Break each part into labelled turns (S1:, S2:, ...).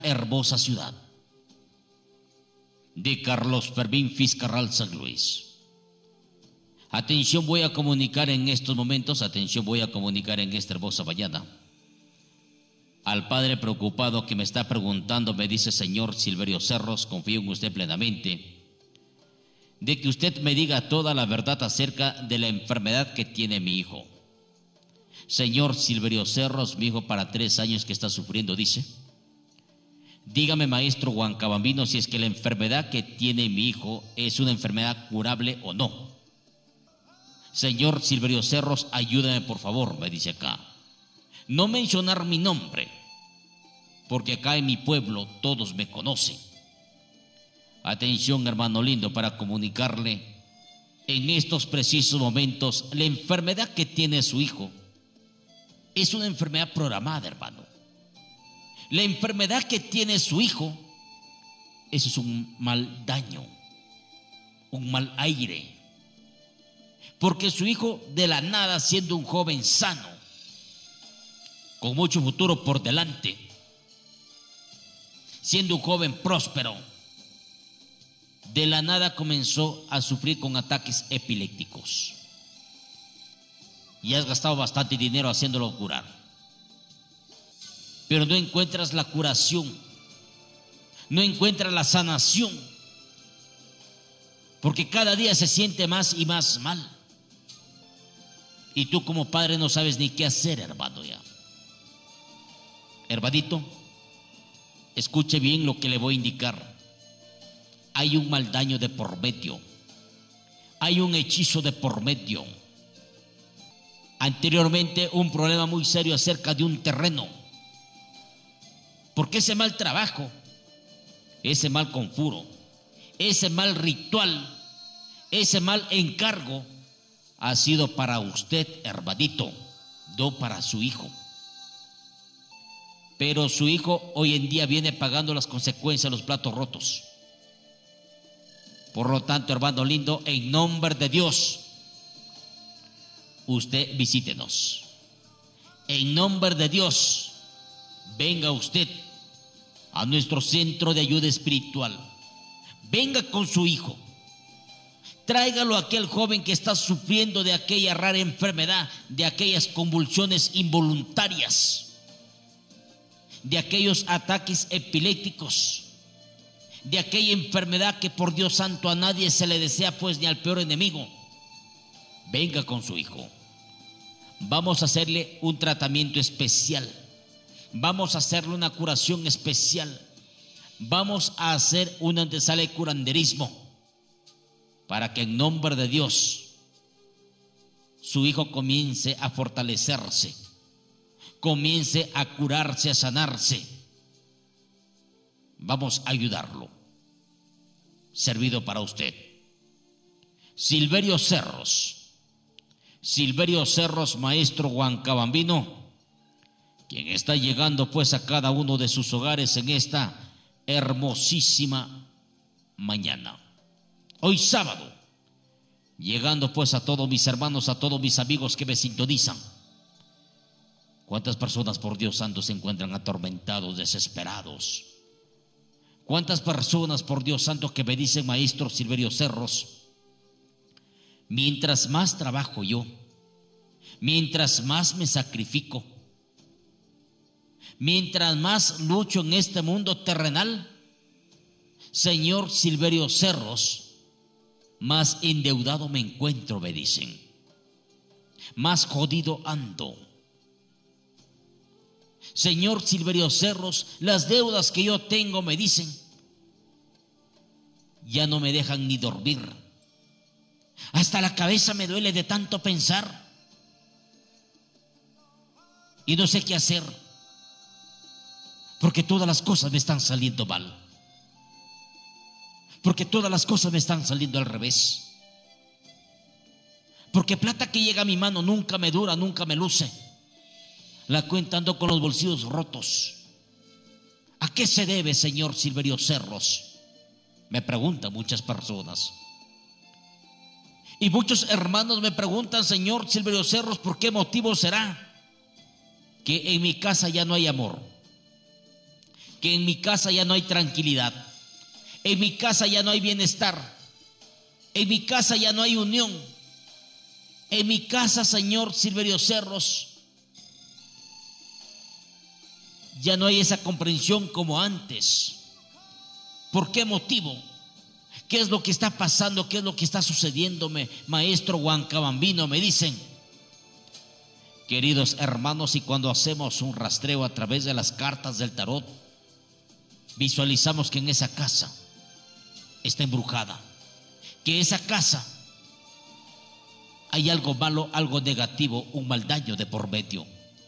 S1: hermosa ciudad de Carlos Fermín Fiscarral San Luis. Atención, voy a comunicar en estos momentos, atención, voy a comunicar en esta hermosa mañana al padre preocupado que me está preguntando. Me dice: señor Silverio Cerros, confío en usted plenamente de que usted me diga toda la verdad acerca de la enfermedad que tiene mi hijo. Señor Silverio Cerros, mi hijo para 3 años que está sufriendo, dice. Dígame, maestro Huancabambino, si es que la enfermedad que tiene mi hijo es una enfermedad curable o no. Señor Silverio Cerros, ayúdame por favor, me dice acá. No mencionar mi nombre, porque acá en mi pueblo todos me conocen. Atención, hermano lindo, para comunicarle en estos precisos momentos la enfermedad que tiene su hijo. Es una enfermedad programada, hermano. La enfermedad que tiene su hijo, eso es un mal daño, un mal aire. Porque su hijo, de la nada, siendo un joven sano, con mucho futuro por delante, siendo un joven próspero, de la nada comenzó a sufrir con ataques epilépticos. Y has gastado bastante dinero haciéndolo curar, pero no encuentras la curación, no encuentras la sanación, porque cada día se siente más y más mal. Y tú como padre no sabes ni qué hacer, hermano. Ya, hermanito, escuche bien lo que le voy a indicar. Hay un mal daño de por medio, hay un hechizo de por medio. Anteriormente, un problema muy serio acerca de un terreno, porque ese mal trabajo, ese mal conjuro, ese mal ritual, ese mal encargo ha sido para usted, hermanito, no para su hijo. Pero su hijo hoy en día viene pagando las consecuencias de los platos rotos. Por lo tanto, hermano lindo, en nombre de Dios, usted visítenos. En nombre de Dios, venga usted a nuestro centro de ayuda espiritual. Venga con su hijo. Tráigalo a aquel joven que está sufriendo de aquella rara enfermedad, de aquellas convulsiones involuntarias, de aquellos ataques epilépticos, de aquella enfermedad que, por Dios santo, a nadie se le desea, pues ni al peor enemigo. Venga con su hijo. Vamos a hacerle un tratamiento especial. Vamos a hacerle una curación especial. Vamos a hacer un antesala de curanderismo, para que en nombre de Dios su hijo comience a fortalecerse, comience a curarse, a sanarse. Vamos a ayudarlo. Servido para usted. Silverio Cerros, maestro Huancabambino, quien está llegando pues a cada uno de sus hogares en esta hermosísima mañana. Hoy sábado, llegando pues a todos mis hermanos, a todos mis amigos que me sintonizan. ¿Cuántas personas, por Dios santo, se encuentran atormentados, desesperados? ¿Cuántas personas, por Dios santo, que me dicen: maestro Silverio Cerros, mientras más trabajo yo, mientras más me sacrifico, mientras más lucho en este mundo terrenal, señor Silverio Cerros, más endeudado me encuentro, me dicen, más jodido ando. Señor Silverio Cerros, las deudas que yo tengo, me dicen, ya no me dejan ni dormir. Hasta la cabeza me duele de tanto pensar y no sé qué hacer, porque todas las cosas me están saliendo mal, porque todas las cosas me están saliendo al revés, porque plata que llega a mi mano nunca me dura, nunca me luce. La cuenta ando con los bolsillos rotos. ¿A qué se debe, señor Silverio Cerros? Me preguntan muchas personas. Y muchos hermanos me preguntan: señor Silverio Cerros, ¿por qué motivo será que en mi casa ya no hay amor? que en mi casa ya no hay tranquilidad, en mi casa ya no hay bienestar, en mi casa ya no hay unión, en mi casa, Señor Silverio Cerros, ya no hay esa comprensión como antes. ¿Por qué motivo? ¿Qué es lo que está pasando? ¿Qué es lo que está sucediéndome? Maestro Huancabambino, me dicen. Queridos hermanos, y cuando hacemos un rastreo a través de las cartas del tarot, visualizamos que en esa casa está embrujada, que esa casa hay algo malo, algo negativo, un mal daño de por medio.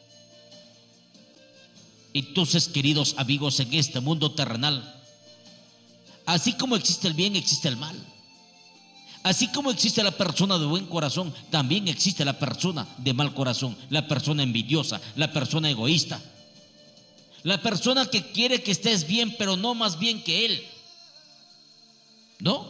S1: Entonces, queridos amigos, en este mundo terrenal, así como existe el bien, existe el mal. Así como existe la persona de buen corazón, también existe la persona de mal corazón, la persona envidiosa, la persona egoísta, la persona que quiere que estés bien, pero no más bien que él. ¿No?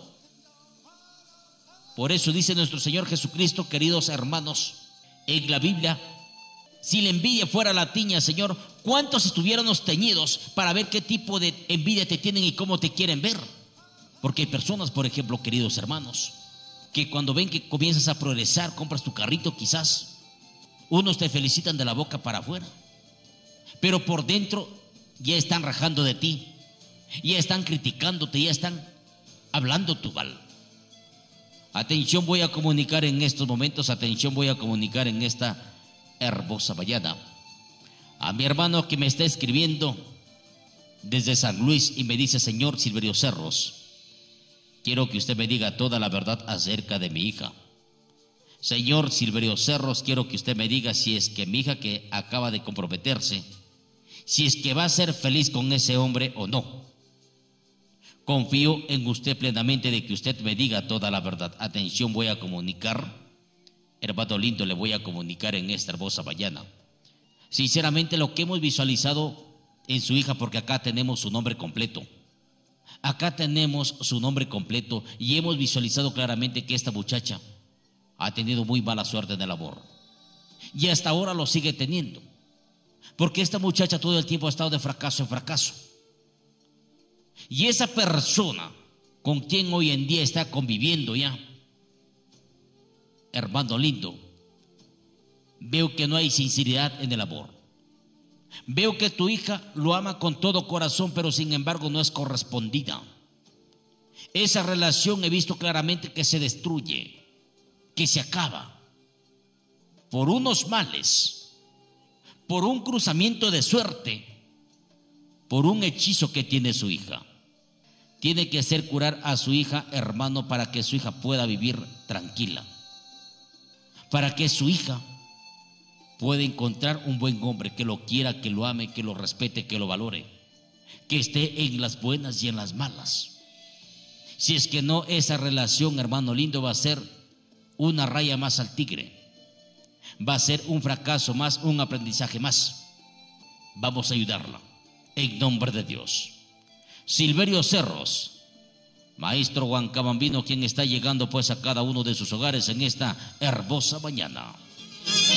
S1: Por eso dice nuestro Señor Jesucristo, queridos hermanos, en la Biblia: si la envidia fuera la tiña, Señor, ¿cuántos estuviéramos teñidos para ver qué tipo de envidia te tienen y cómo te quieren ver? Porque hay personas, por ejemplo, queridos hermanos, que cuando ven que comienzas a progresar, compras tu carrito quizás, unos te felicitan de la boca para afuera, pero por dentro ya están rajando de ti, ya están criticándote, ya están hablando tu mal. Atención, voy a comunicar en estos momentos, atención, voy a comunicar en esta hermosa mañana a mi hermano que me está escribiendo desde San Luis y me dice: señor Silverio Cerros, quiero que usted me diga toda la verdad acerca de mi hija. Señor Silverio Cerros, quiero que usted me diga si es que mi hija que acaba de comprometerse, si es que va a ser feliz con ese hombre o no. Confío en usted plenamente de que usted me diga toda la verdad. Atención, voy a comunicar, hermano lindo, le voy a comunicar en esta hermosa mañana. Sinceramente, lo que hemos visualizado en su hija, porque acá tenemos su nombre completo. Acá tenemos su nombre completo y hemos visualizado claramente que esta muchacha ha tenido muy mala suerte en el amor. Y hasta ahora lo sigue teniendo. Porque esta muchacha todo el tiempo ha estado de fracaso en fracaso. Y esa persona con quien hoy en día está conviviendo ya, hermano lindo, veo que no hay sinceridad en el amor. Veo que tu hija lo ama con todo corazón, pero sin embargo no es correspondida. Esa relación he visto claramente que se destruye, que se acaba por unos males, por un cruzamiento de suerte, por un hechizo que tiene su hija. Tiene que hacer curar a su hija, hermano, para que su hija pueda vivir tranquila, para que su hija pueda encontrar un buen hombre que lo quiera, que lo ame, que lo respete, que lo valore, que esté en las buenas y en las malas. Si es que no, esa relación, hermano lindo, va a ser una raya más al tigre, va a ser un fracaso más, un aprendizaje más. Vamos a ayudarla en nombre de Dios. Silverio Cerros, maestro Huancabambino, quien está llegando pues a cada uno de sus hogares en esta hermosa mañana.